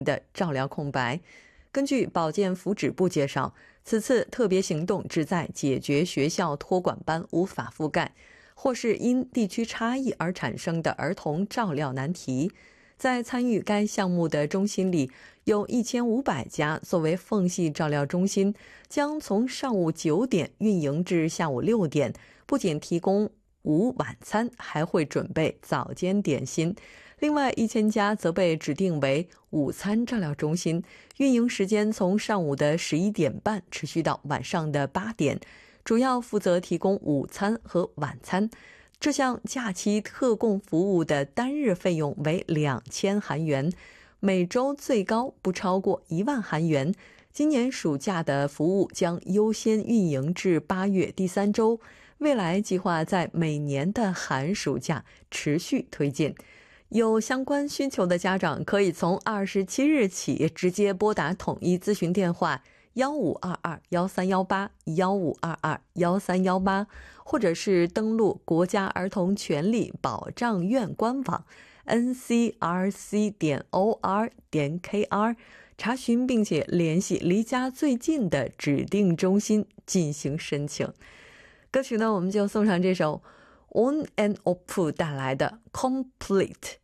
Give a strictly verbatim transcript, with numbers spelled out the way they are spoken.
的照料空白。根据保健福祉部介绍，此次特别行动旨在解决学校托管班无法覆盖，或是因地区差异而产生的儿童照料难题。在参与该项目的中心里，有一千五百家作为缝隙照料中心，将从上午九点运营至下午六点，不仅提供午晚餐，还会准备早间点心。另外一千家则被指定为午餐照料中心，运营时间从上午的十一点半持续到晚上的八点，主要负责提供午餐和晚餐。这项假期特供服务的单日费用为两千韩元，每周最高不超过一万韩元。今年暑假的服务将优先运营至八月第三周，未来计划在每年的寒暑假持续推进。有相关需求的家长可以从二十七日起直接拨打统一咨询电话幺五二二幺三幺八幺五二二幺三幺八，或者是登录国家儿童权利保障院官网 N C R C 点 O R 点 K R 查询，并且联系离家最近的指定中心进行申请。歌曲呢，我们就送上这首 On and Off 带来的 Complete。